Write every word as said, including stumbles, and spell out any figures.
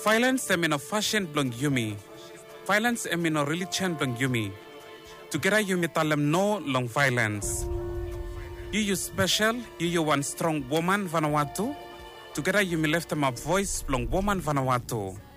Violence em in fashion blong yumi. Violence em in religion blong yumi. Together yumi talem no long violence. You you special, you you one strong woman Vanuatu. Together yumi left them a voice blong woman Vanuatu.